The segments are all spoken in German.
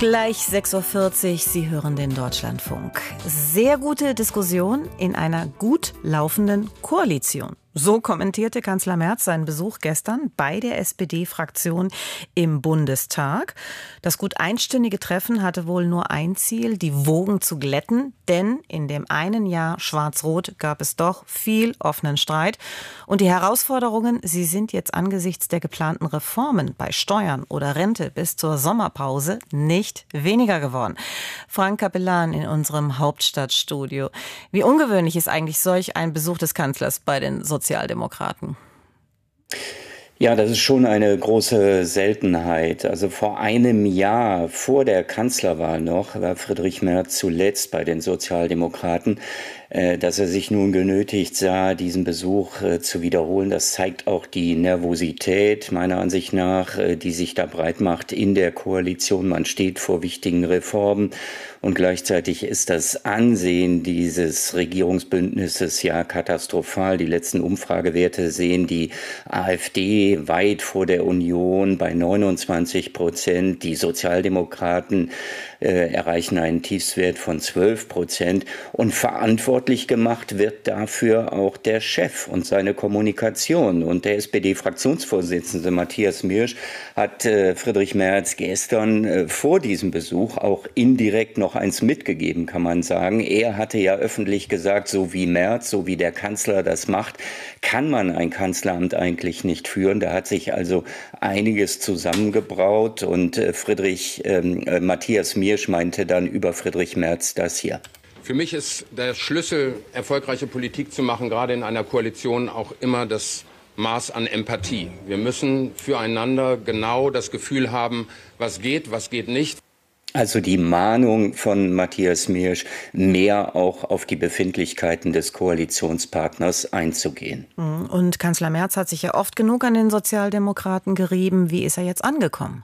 Gleich 6:40 Uhr, Sie hören den Deutschlandfunk. Sehr gute Diskussion in einer gut laufenden Koalition. So kommentierte Kanzler Merz seinen Besuch gestern bei der SPD-Fraktion im Bundestag. Das gut einstündige Treffen hatte wohl nur ein Ziel, die Wogen zu glätten. Denn in dem einen Jahr Schwarz-Rot gab es doch viel offenen Streit. Und die Herausforderungen, sie sind jetzt angesichts der geplanten Reformen bei Steuern oder Rente bis zur Sommerpause nicht weniger geworden. Frank Capellan in unserem Hauptstadtstudio. Wie ungewöhnlich ist eigentlich solch ein Besuch des Kanzlers bei den Sozialdemokraten? Ja, das ist schon eine große Seltenheit. Also vor einem Jahr, vor der Kanzlerwahl noch, war Friedrich Merz zuletzt bei den Sozialdemokraten. Dass er sich nun genötigt sah, diesen Besuch zu wiederholen, das zeigt auch die Nervosität, meiner Ansicht nach, die sich da breit macht in der Koalition. Man steht vor wichtigen Reformen und gleichzeitig ist das Ansehen dieses Regierungsbündnisses ja katastrophal. Die letzten Umfragewerte sehen die AfD weit vor der Union bei 29%. Die Sozialdemokraten erreichen einen Tiefstwert von 12%. Und verantwortlich gemacht wird dafür auch der Chef und seine Kommunikation. Und der SPD-Fraktionsvorsitzende Matthias Miersch hat Friedrich Merz gestern vor diesem Besuch auch indirekt noch eins mitgegeben, kann man sagen. Er hatte ja öffentlich gesagt, so wie Merz, so wie der Kanzler das macht, kann man ein Kanzleramt eigentlich nicht führen. Da hat sich also einiges zusammengebraut und Matthias Miersch meinte dann über Friedrich Merz das hier. Für mich ist der Schlüssel, erfolgreiche Politik zu machen, gerade in einer Koalition, auch immer das Maß an Empathie. Wir müssen füreinander genau das Gefühl haben, was geht nicht. Also die Mahnung von Matthias Miersch, mehr auch auf die Befindlichkeiten des Koalitionspartners einzugehen. Und Kanzler Merz hat sich ja oft genug an den Sozialdemokraten gerieben. Wie ist er jetzt angekommen?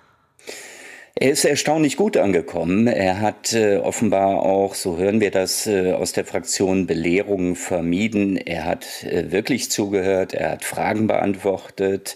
Er ist erstaunlich gut angekommen. Er hat offenbar auch, so hören wir das aus der Fraktion, Belehrungen vermieden. Er hat wirklich zugehört, er hat Fragen beantwortet.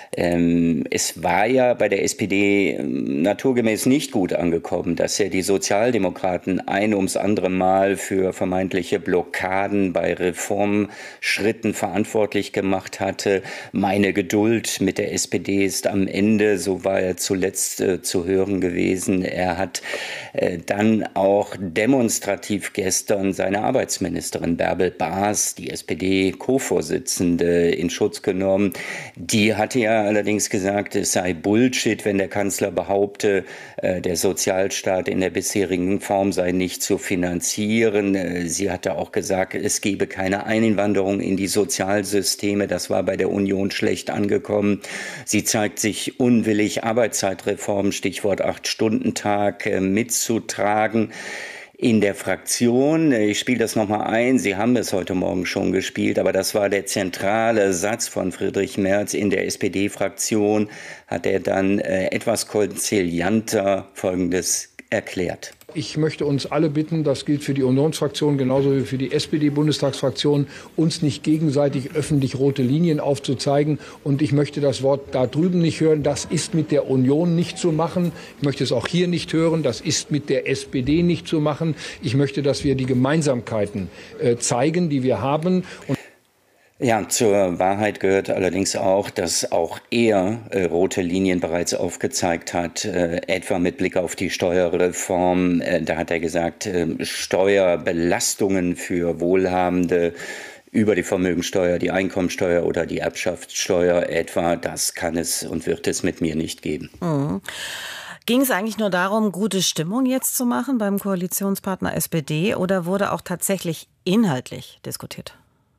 Es war ja bei der SPD naturgemäß nicht gut angekommen, dass er die Sozialdemokraten ein ums andere Mal für vermeintliche Blockaden bei Reformschritten verantwortlich gemacht hatte. Meine Geduld mit der SPD ist am Ende, so war er zuletzt zu hören gewesen. Er hat dann auch demonstrativ gestern seine Arbeitsministerin Bärbel Baas, die SPD-Co-Vorsitzende, in Schutz genommen. Die hatte ja allerdings gesagt, es sei Bullshit, wenn der Kanzler behaupte, der Sozialstaat in der bisherigen Form sei nicht zu finanzieren. Sie hatte auch gesagt, es gebe keine Einwanderung in die Sozialsysteme. Das war bei der Union schlecht angekommen. Sie zeigt sich unwillig, Arbeitszeitreform, Stichwort 8-Stunden-Tag, mitzutragen. In der Fraktion, ich spiele das nochmal ein, Sie haben es heute Morgen schon gespielt, aber das war der zentrale Satz von Friedrich Merz in der SPD-Fraktion, hat er dann etwas konzilianter Folgendes erklärt. Ich möchte uns alle bitten, das gilt für die Unionsfraktion genauso wie für die SPD-Bundestagsfraktion, uns nicht gegenseitig öffentlich rote Linien aufzuzeigen. Und ich möchte das Wort da drüben nicht hören, das ist mit der Union nicht zu machen. Ich möchte es auch hier nicht hören, das ist mit der SPD nicht zu machen. Ich möchte, dass wir die Gemeinsamkeiten zeigen, die wir haben. Ja, zur Wahrheit gehört allerdings auch, dass auch er rote Linien bereits aufgezeigt hat, etwa mit Blick auf die Steuerreform. Da hat er gesagt, Steuerbelastungen für Wohlhabende über die Vermögensteuer, die Einkommensteuer oder die Erbschaftssteuer etwa, das kann es und wird es mit mir nicht geben. Mhm. Ging es eigentlich nur darum, gute Stimmung jetzt zu machen beim Koalitionspartner SPD oder wurde auch tatsächlich inhaltlich diskutiert?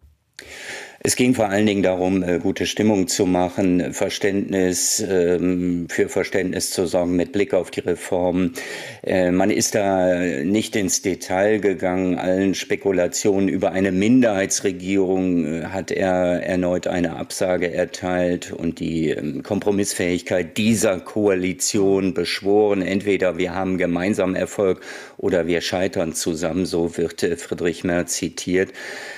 Es ging vor allen Dingen darum, gute Stimmung zu machen, für Verständnis zu sorgen mit Blick auf die Reformen. Man ist da nicht ins Detail gegangen. Allen Spekulationen über eine Minderheitsregierung hat er erneut eine Absage erteilt und die Kompromissfähigkeit dieser Koalition beschworen. Entweder wir haben gemeinsam Erfolg oder wir scheitern zusammen, so wird Friedrich Merz zitiert.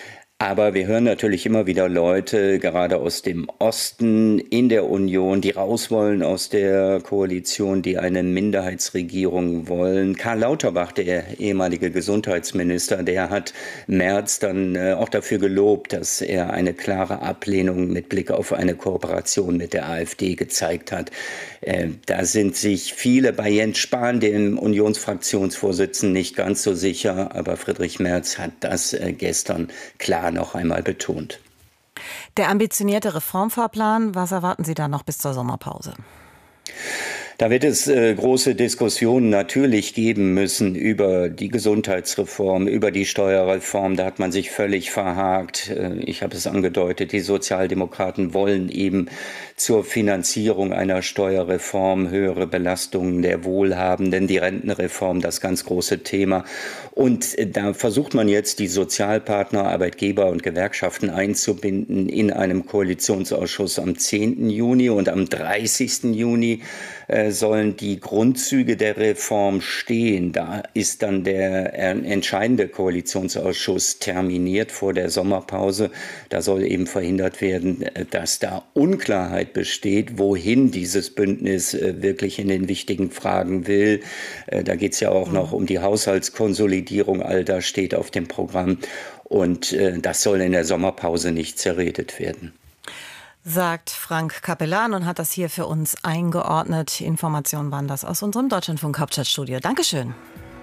Aber wir hören natürlich immer wieder Leute, gerade aus dem Osten in der Union, die raus wollen aus der Koalition, die eine Minderheitsregierung wollen. Karl Lauterbach, der ehemalige Gesundheitsminister, der hat Merz dann auch dafür gelobt, dass er eine klare Ablehnung mit Blick auf eine Kooperation mit der AfD gezeigt hat. Da sind sich viele bei Jens Spahn, dem Unionsfraktionsvorsitzenden, nicht ganz so sicher. Aber Friedrich Merz hat das gestern klar noch einmal betont. Der ambitionierte Reformfahrplan, was erwarten Sie da noch bis zur Sommerpause? Da wird es große Diskussionen natürlich geben müssen über die Gesundheitsreform, über die Steuerreform. Da hat man sich völlig verhakt. Ich habe es angedeutet, die Sozialdemokraten wollen eben zur Finanzierung einer Steuerreform höhere Belastungen der Wohlhabenden, die Rentenreform, das ganz große Thema. Und da versucht man jetzt, die Sozialpartner, Arbeitgeber und Gewerkschaften einzubinden in einem Koalitionsausschuss am 10. Juni und am 30. Juni sollen die Grundzüge der Reform stehen. Da ist dann der entscheidende Koalitionsausschuss terminiert vor der Sommerpause. Da soll eben verhindert werden, dass da Unklarheit besteht, wohin dieses Bündnis wirklich in den wichtigen Fragen will. Da geht es ja auch noch um die Haushaltskonsolidierung. All das steht auf dem Programm. Und das soll in der Sommerpause nicht zerredet werden. Sagt Frank Capellan und hat das hier für uns eingeordnet. Informationen waren das aus unserem Deutschlandfunk Hauptstadtstudio. Dankeschön.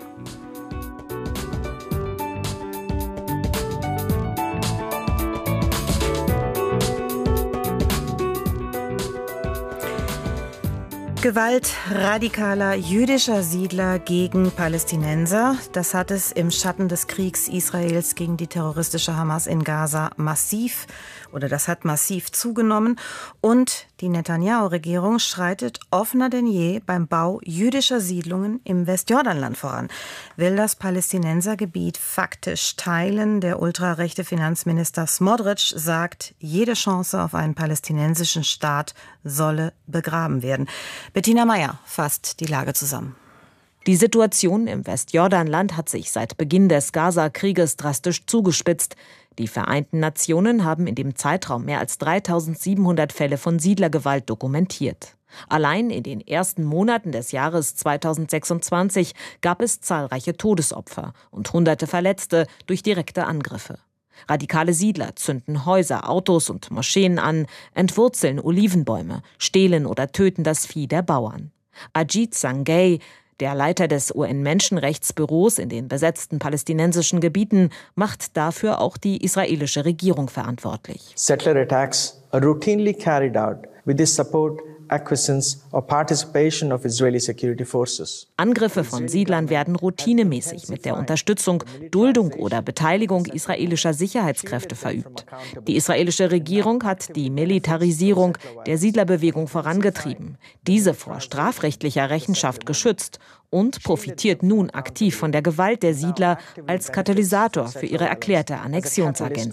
Gewalt radikaler jüdischer Siedler gegen Palästinenser. Das hat es im Schatten des Kriegs Israels gegen die terroristische Hamas in Gaza massiv zugenommen. Und die Netanyahu-Regierung schreitet offener denn je beim Bau jüdischer Siedlungen im Westjordanland voran. Will das Palästinensergebiet faktisch teilen. Der ultrarechte Finanzminister Smotrich sagt, jede Chance auf einen palästinensischen Staat solle begraben werden. Bettina Meyer fasst die Lage zusammen. Die Situation im Westjordanland hat sich seit Beginn des Gaza-Krieges drastisch zugespitzt. Die Vereinten Nationen haben in dem Zeitraum mehr als 3.700 Fälle von Siedlergewalt dokumentiert. Allein in den ersten Monaten des Jahres 2026 gab es zahlreiche Todesopfer und Hunderte Verletzte durch direkte Angriffe. Radikale Siedler zünden Häuser, Autos und Moscheen an, entwurzeln Olivenbäume, stehlen oder töten das Vieh der Bauern. Ajit Sangay, der Leiter des UN-Menschenrechtsbüros in den besetzten palästinensischen Gebieten, macht dafür auch die israelische Regierung verantwortlich. Settler attacks are routinely carried out with the support, acquiescence or participation of Israeli security forces. Angriffe von Siedlern werden routinemäßig mit der Unterstützung, Duldung oder Beteiligung israelischer Sicherheitskräfte verübt. Die israelische Regierung hat die Militarisierung der Siedlerbewegung vorangetrieben, diese vor strafrechtlicher Rechenschaft geschützt und profitiert nun aktiv von der Gewalt der Siedler als Katalysator für ihre erklärte Annexionsagenda.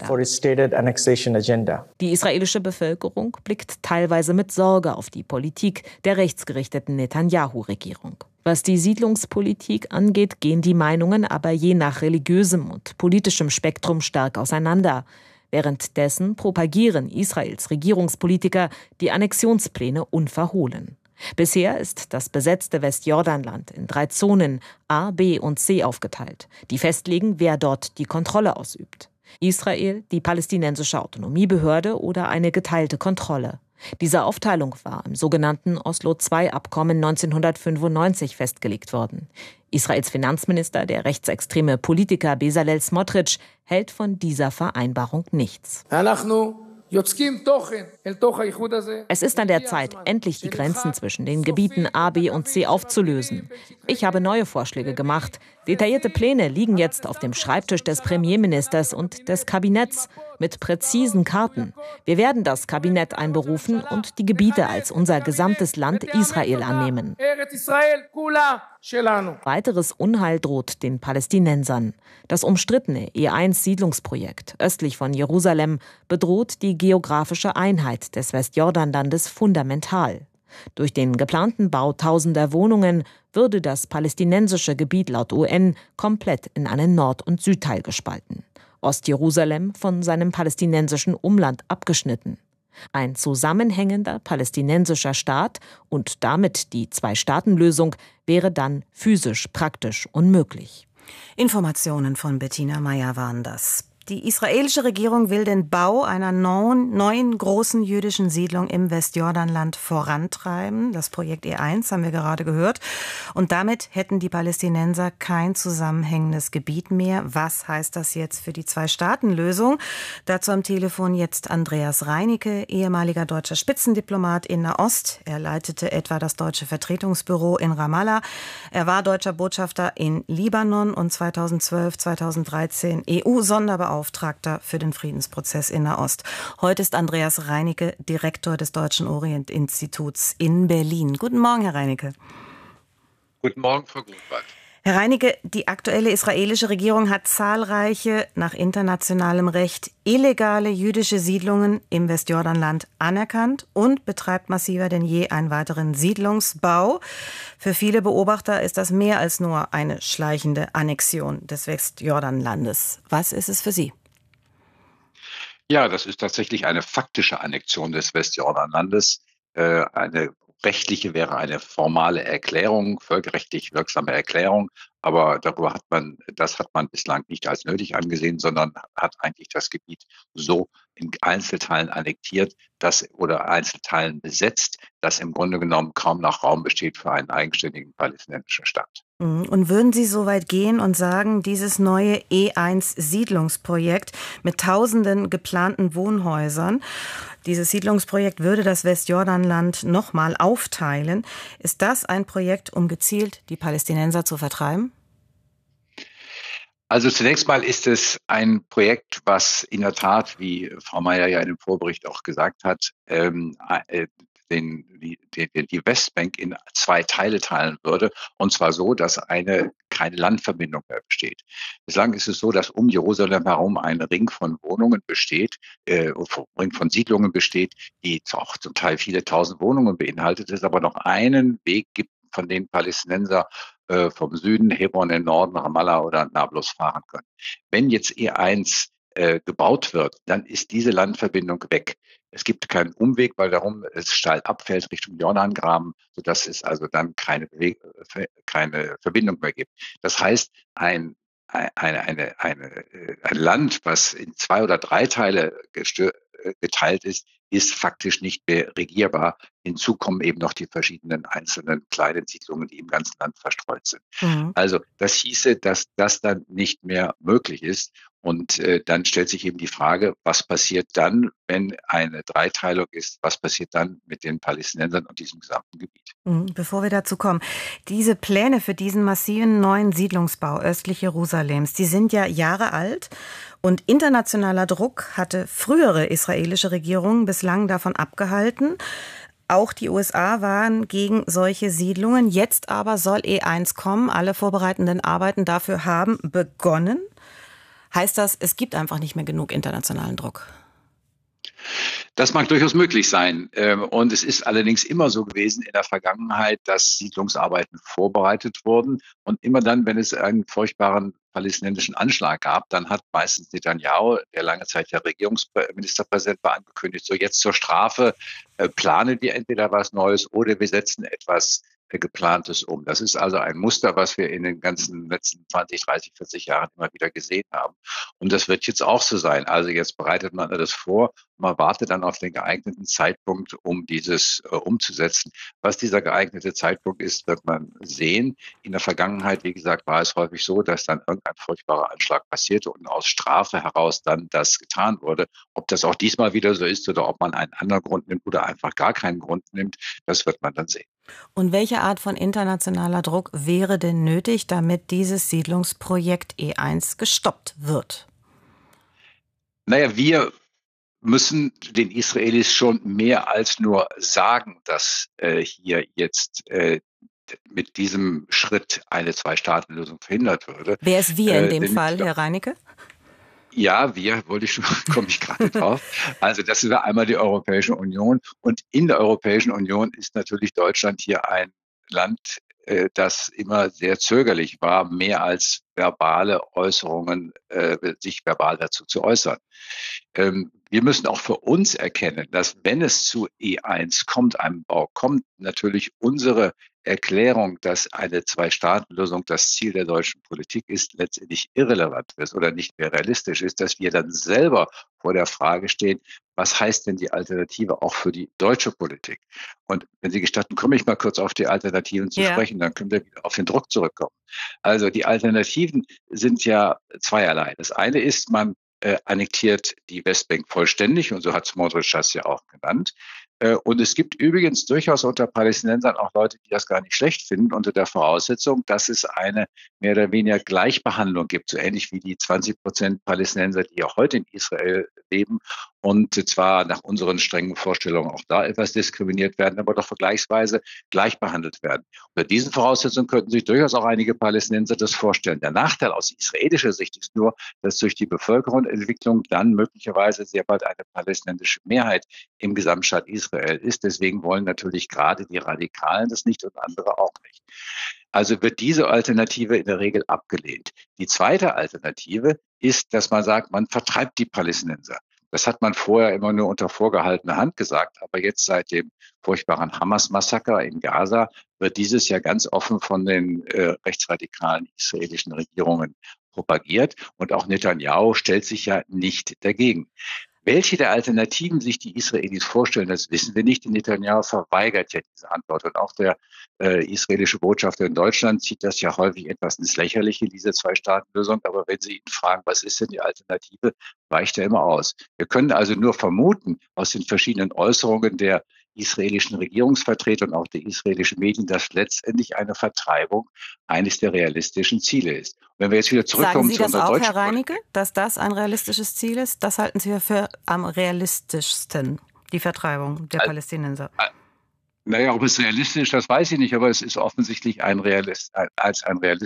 Die israelische Bevölkerung blickt teilweise mit Sorge auf die Politik der rechtsgerichteten Netanyahu-Regierung. Was die Siedlungspolitik angeht, gehen die Meinungen aber je nach religiösem und politischem Spektrum stark auseinander. Währenddessen propagieren Israels Regierungspolitiker die Annexionspläne unverhohlen. Bisher ist das besetzte Westjordanland in 3 Zonen A, B und C aufgeteilt, die festlegen, wer dort die Kontrolle ausübt. Israel, die palästinensische Autonomiebehörde oder eine geteilte Kontrolle. Diese Aufteilung war im sogenannten Oslo-II-Abkommen 1995 festgelegt worden. Israels Finanzminister, der rechtsextreme Politiker Bezalel Smotrich, hält von dieser Vereinbarung nichts. Es ist an der Zeit, endlich die Grenzen zwischen den Gebieten A, B und C aufzulösen. Ich habe neue Vorschläge gemacht. Detaillierte Pläne liegen jetzt auf dem Schreibtisch des Premierministers und des Kabinetts mit präzisen Karten. Wir werden das Kabinett einberufen und die Gebiete als unser gesamtes Land Israel annehmen. Weiteres Unheil droht den Palästinensern. Das umstrittene E1-Siedlungsprojekt östlich von Jerusalem bedroht die geografische Einheit des Westjordanlandes fundamental. Durch den geplanten Bau tausender Wohnungen würde das palästinensische Gebiet laut UN komplett in einen Nord- und Südteil gespalten. Ostjerusalem von seinem palästinensischen Umland abgeschnitten. Ein zusammenhängender palästinensischer Staat und damit die Zwei-Staaten-Lösung wäre dann physisch praktisch unmöglich. Informationen von Bettina Meyer waren das. Die israelische Regierung will den Bau einer neuen großen jüdischen Siedlung im Westjordanland vorantreiben. Das Projekt E1 haben wir gerade gehört. Und damit hätten die Palästinenser kein zusammenhängendes Gebiet mehr. Was heißt das jetzt für die Zwei-Staaten-Lösung? Dazu am Telefon jetzt Andreas Reinecke, ehemaliger deutscher Spitzendiplomat in Nahost. Er leitete etwa das deutsche Vertretungsbüro in Ramallah. Er war deutscher Botschafter in Libanon und 2012, 2013 EU-Sonderbeauftragter für den Friedensprozess in Nahost. Heute ist Andreas Reinecke Direktor des Deutschen Orient-Instituts in Berlin. Guten Morgen, Herr Reinecke. Guten Morgen, Frau Gutwald. Herr Reinecke, die aktuelle israelische Regierung hat zahlreiche, nach internationalem Recht, illegale jüdische Siedlungen im Westjordanland anerkannt und betreibt massiver denn je einen weiteren Siedlungsbau. Für viele Beobachter ist das mehr als nur eine schleichende Annexion des Westjordanlandes. Was ist es für Sie? Ja, das ist tatsächlich eine faktische Annexion des Westjordanlandes. Eine rechtliche wäre eine formale Erklärung, völkerrechtlich wirksame Erklärung. Aber das hat man bislang nicht als nötig angesehen, sondern hat eigentlich das Gebiet so in Einzelteilen annektiert, oder Einzelteilen besetzt, dass im Grunde genommen kaum noch Raum besteht für einen eigenständigen palästinensischen Staat. Und würden Sie so weit gehen und sagen, dieses neue E1-Siedlungsprojekt mit tausenden geplanten Wohnhäusern, dieses Siedlungsprojekt würde das Westjordanland nochmal aufteilen. Ist das ein Projekt, um gezielt die Palästinenser zu vertreiben? Also zunächst mal ist es ein Projekt, was in der Tat, wie Frau Meyer ja in dem Vorbericht auch gesagt hat, die Westbank in zwei Teile teilen würde, und zwar so, dass keine Landverbindung mehr besteht. Bislang ist es so, dass um Jerusalem herum ein Ring von Wohnungen besteht, Ring von Siedlungen besteht, die auch zum Teil viele tausend Wohnungen beinhaltet, es aber noch einen Weg gibt, von den Palästinenser vom Süden, Hebron im Norden, Ramallah oder Nablus fahren können. Wenn jetzt E1 gebaut wird, dann ist diese Landverbindung weg. Es gibt keinen Umweg, weil darum es steil abfällt Richtung Jordangraben, sodass es also dann keine Verbindung mehr gibt. Das heißt, ein Land, was in 2 oder 3 Teile geteilt ist faktisch nicht mehr regierbar. Hinzu kommen eben noch die verschiedenen einzelnen kleinen Siedlungen, die im ganzen Land verstreut sind. Mhm. Also das hieße, dass das dann nicht mehr möglich ist. Und dann stellt sich eben die Frage, was passiert dann, wenn eine Dreiteilung ist? Was passiert dann mit den Palästinensern und diesem gesamten Gebiet? Bevor wir dazu kommen, diese Pläne für diesen massiven neuen Siedlungsbau östlich Jerusalems, die sind ja Jahre alt. Und internationaler Druck hatte frühere israelische Regierungen bislang davon abgehalten. Auch die USA waren gegen solche Siedlungen. Jetzt aber soll E1 kommen. Alle vorbereitenden Arbeiten dafür haben begonnen. Heißt das, es gibt einfach nicht mehr genug internationalen Druck? Das mag durchaus möglich sein. Und es ist allerdings immer so gewesen in der Vergangenheit, dass Siedlungsarbeiten vorbereitet wurden. Und immer dann, wenn es einen furchtbaren palästinensischen Anschlag gab, dann hat meistens Netanyahu, der lange Zeit der Regierungsministerpräsident war, angekündigt, so jetzt zur Strafe planen wir entweder was Neues oder wir setzen etwas Geplantes um. Das ist also ein Muster, was wir in den ganzen letzten 20, 30, 40 Jahren immer wieder gesehen haben. Und das wird jetzt auch so sein. Also jetzt bereitet man das vor, man wartet dann auf den geeigneten Zeitpunkt, um dieses umzusetzen. Was dieser geeignete Zeitpunkt ist, wird man sehen. In der Vergangenheit, wie gesagt, war es häufig so, dass dann irgendein furchtbarer Anschlag passierte und aus Strafe heraus dann das getan wurde. Ob das auch diesmal wieder so ist oder ob man einen anderen Grund nimmt oder einfach gar keinen Grund nimmt, das wird man dann sehen. Und welche Art von internationaler Druck wäre denn nötig, damit dieses Siedlungsprojekt E1 gestoppt wird? Naja, wir müssen den Israelis schon mehr als nur sagen, dass hier jetzt mit diesem Schritt eine Zwei-Staaten-Lösung verhindert würde. Wer ist wir in dem Fall, Herr Reinecke? Ja, komme ich gerade drauf. Also das ist einmal die Europäische Union. Und in der Europäischen Union ist natürlich Deutschland hier ein Land, das immer sehr zögerlich war, mehr als verbale Äußerungen, sich verbal dazu zu äußern. Wir müssen auch für uns erkennen, dass wenn es zu E1 kommt, einem Bau kommt, natürlich unsere Erklärung, dass eine Zwei-Staaten-Lösung das Ziel der deutschen Politik ist, letztendlich irrelevant ist oder nicht mehr realistisch ist, dass wir dann selber vor der Frage stehen, was heißt denn die Alternative auch für die deutsche Politik? Und wenn Sie gestatten, komme ich mal kurz auf die Alternativen zu sprechen, dann können wir wieder auf den Druck zurückkommen. Also die Alternativen sind ja zweierlei. Das eine ist, man annektiert die Westbank vollständig, und so hat Smotrich das ja auch genannt. Und es gibt übrigens durchaus unter Palästinensern auch Leute, die das gar nicht schlecht finden, unter der Voraussetzung, dass es eine mehr oder weniger Gleichbehandlung gibt, so ähnlich wie die 20% Palästinenser, die ja heute in Israel leben und zwar nach unseren strengen Vorstellungen auch da etwas diskriminiert werden, aber doch vergleichsweise gleich behandelt werden. Unter diesen Voraussetzungen könnten sich durchaus auch einige Palästinenser das vorstellen. Der Nachteil aus israelischer Sicht ist nur, dass durch die Bevölkerungsentwicklung dann möglicherweise sehr bald eine palästinensische Mehrheit im Gesamtstaat Israel ist. Deswegen wollen natürlich gerade die Radikalen das nicht und andere auch nicht. Also wird diese Alternative in der Regel abgelehnt. Die zweite Alternative ist, dass man sagt, man vertreibt die Palästinenser. Das hat man vorher immer nur unter vorgehaltener Hand gesagt, aber jetzt seit dem furchtbaren Hamas-Massaker in Gaza wird dieses ja ganz offen von den rechtsradikalen israelischen Regierungen propagiert, und auch Netanyahu stellt sich ja nicht dagegen. Welche der Alternativen sich die Israelis vorstellen, das wissen wir nicht. Netanyahu verweigert ja diese Antwort. Und auch der israelische Botschafter in Deutschland zieht das ja häufig etwas ins Lächerliche, diese Zwei-Staaten-Lösung. Aber wenn Sie ihn fragen, was ist denn die Alternative, weicht er immer aus. Wir können also nur vermuten aus den verschiedenen Äußerungen der israelischen Regierungsvertreter und auch der israelischen Medien, dass letztendlich eine Vertreibung eines der realistischen Ziele ist. Und wenn wir jetzt wieder zurückkommen zu unserer deutschen Politik. Sagen Sie das auch, Herr Reinecke, dass das ein realistisches Ziel ist? Das halten Sie für am realistischsten, die Vertreibung der Palästinenser? Naja, ob es realistisch ist, das weiß ich nicht, aber es ist offensichtlich als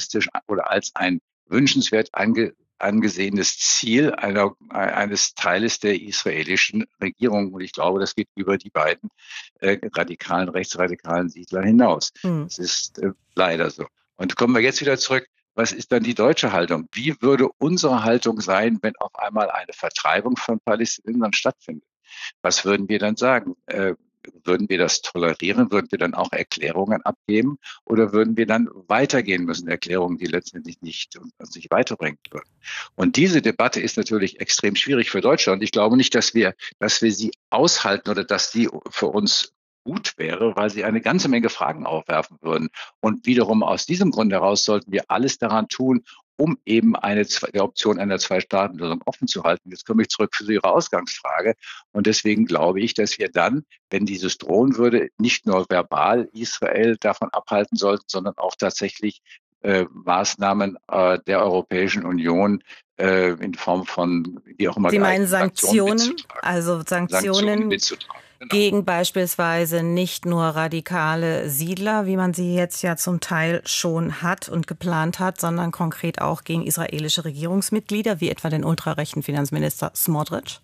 ein wünschenswert angesehenes Ziel eines Teiles der israelischen Regierung. Und ich glaube, das geht über die beiden rechtsradikalen Siedler hinaus. Das ist leider so. Und kommen wir jetzt wieder zurück. Was ist dann die deutsche Haltung? Wie würde unsere Haltung sein, wenn auf einmal eine Vertreibung von Palästinensern stattfindet? Was würden wir dann sagen? Würden wir das tolerieren? Würden wir dann auch Erklärungen abgeben? Oder würden wir dann weitergehen müssen? Erklärungen, die letztendlich nicht uns nicht weiterbringen würden. Und diese Debatte ist natürlich extrem schwierig für Deutschland. Ich glaube nicht, dass wir sie aushalten oder dass sie für uns gut wäre, weil sie eine ganze Menge Fragen aufwerfen würden. Und wiederum aus diesem Grund heraus sollten wir alles daran tun, um eben die Option einer Zwei-Staaten-Lösung offen zu halten. Jetzt komme ich zurück zu Ihrer Ausgangsfrage. Und deswegen glaube ich, dass wir dann, wenn dieses drohen würde, nicht nur verbal Israel davon abhalten sollten, sondern auch tatsächlich Maßnahmen der Europäischen Union in Form von, wie auch immer. Sie meinen Sanktionen? Also Sanktionen gegen beispielsweise nicht nur radikale Siedler, wie man sie jetzt ja zum Teil schon hat und geplant hat, sondern konkret auch gegen israelische Regierungsmitglieder, wie etwa den ultrarechten Finanzminister Smotrich?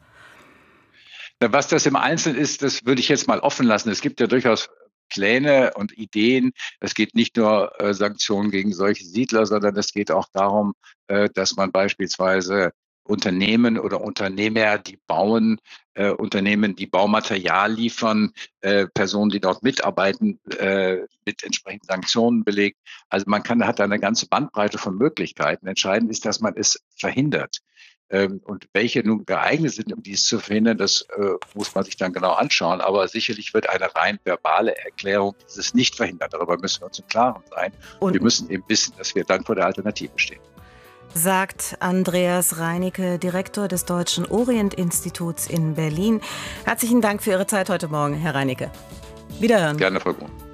Was das im Einzelnen ist, das würde ich jetzt mal offen lassen. Es gibt ja durchaus Pläne und Ideen. Es geht nicht nur Sanktionen gegen solche Siedler, sondern es geht auch darum, dass man beispielsweise Unternehmen oder Unternehmer, die bauen, Unternehmen, die Baumaterial liefern, Personen, die dort mitarbeiten, mit entsprechenden Sanktionen belegt. Also hat eine ganze Bandbreite von Möglichkeiten. Entscheidend ist, dass man es verhindert. Und welche nun geeignet sind, um dies zu verhindern, das muss man sich dann genau anschauen. Aber sicherlich wird eine rein verbale Erklärung dieses nicht verhindern. Darüber müssen wir uns im Klaren sein. Und wir müssen eben wissen, dass wir dann vor der Alternative stehen. Sagt Andreas Reinecke, Direktor des Deutschen Orient-Instituts in Berlin. Herzlichen Dank für Ihre Zeit heute Morgen, Herr Reinecke. Wiederhören. Gerne, Frau Grun.